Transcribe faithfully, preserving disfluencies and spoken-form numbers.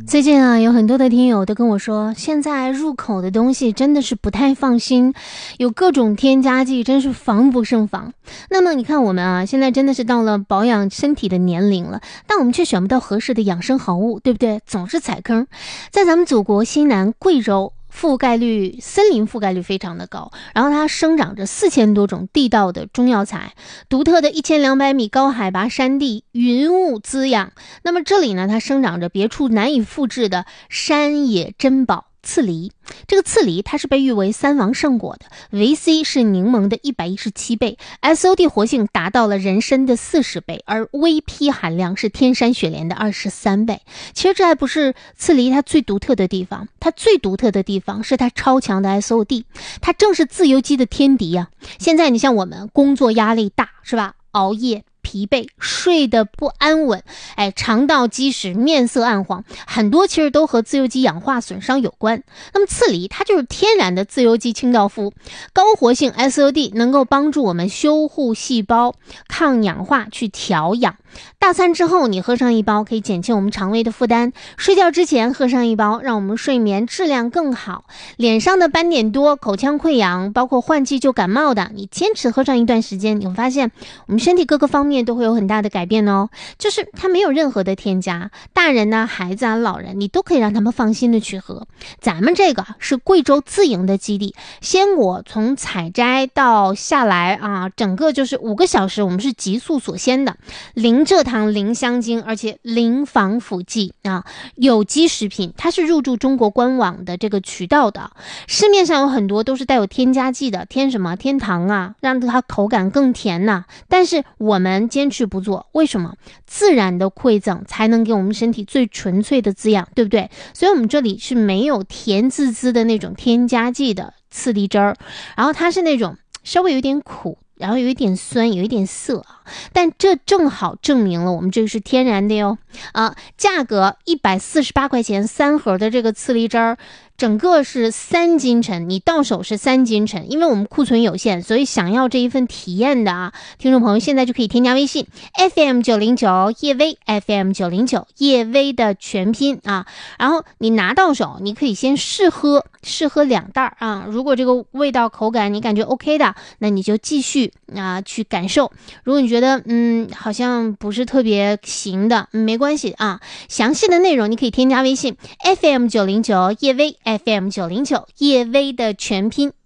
最近啊，有很多的听友都跟我说，现在入口的东西真的是不太放心，有各种添加剂，真是防不胜防。那么你看我们啊，现在真的是到了保养身体的年龄了，但我们却选不到合适的养生好物，对不对？总是踩坑。在咱们祖国西南贵州，覆盖率森林覆盖率非常的高，然后它生长着四千多种地道的中药材，独特的一千两百米高海拔山地，云雾滋养。那么这里呢，它生长着别处难以复制的山野珍宝刺梨。这个刺梨它是被誉为三王圣果的，维 C 是柠檬的一百一十七倍， S O D 活性达到了人参的四十倍，而 V P 含量是天山雪莲的二十三倍。其实这还不是刺梨它最独特的地方，它最独特的地方是它超强的 S O D， 它正是自由基的天敌啊。现在你像我们工作压力大是吧，熬夜疲惫，睡得不安稳，哎，肠道积食，面色暗黄，很多其实都和自由基氧化损伤有关。那么刺梨它就是天然的自由基清道夫，高活性 S O D 能够帮助我们修护细胞，抗氧化，去调养。大餐之后你喝上一包，可以减轻我们肠胃的负担，睡觉之前喝上一包，让我们睡眠质量更好。脸上的斑点多，口腔溃疡，包括换季就感冒的，你坚持喝上一段时间，你会发现我们身体各个方面都会有很大的改变哦。就是它没有任何的添加，大人呢、孩子啊、老人，你都可以让他们放心的去喝。咱们这个是贵州自营的基地，鲜果从采摘到下来啊，整个就是五个小时，我们是急速锁鲜的，零蔗糖、零香精，而且零防腐剂啊，有机食品，它是入驻中国官网的这个渠道的。市面上有很多都是带有添加剂的，添什么？添糖啊，让它口感更甜呐、啊。但是我们坚持不做，为什么？自然的馈赠才能给我们身体最纯粹的滋养，对不对？所以我们这里是没有甜滋滋的那种添加剂的刺梨汁儿，然后它是那种稍微有点苦，然后有一点酸，有一点涩，但这正好证明了我们这个是天然的哟。啊，价格一百四十八块钱三盒的这个刺梨汁儿，整个是三斤沉，你到手是三斤沉。因为我们库存有限，所以想要这一份体验的啊，听众朋友现在就可以添加微信 F M 九零九 叶薇 F M 九零九 叶薇的全拼啊，然后你拿到手，你可以先试喝，试喝两袋啊。如果这个味道口感你感觉 OK 的，那你就继续啊去感受。如果你觉得嗯好像不是特别行的，嗯、没关系啊。详细的内容你可以添加微信 F M 九零九 叶薇 F M 九零九 叶薇的全拼。